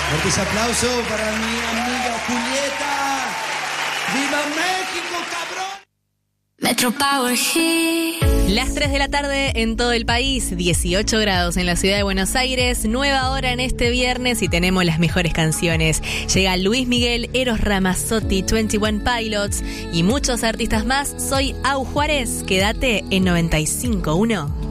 Fuertes aplausos para mi amiga Julieta. ¡Viva México, cabrón! Metro Power Hit. Las 3 de la tarde en todo el país, 18 grados en la ciudad de Buenos Aires, nueva hora en este viernes y tenemos las mejores canciones. Llega Luis Miguel, Eros Ramazzotti, 21 Pilots y muchos artistas más. Soy Au Juárez, quédate en 95.1.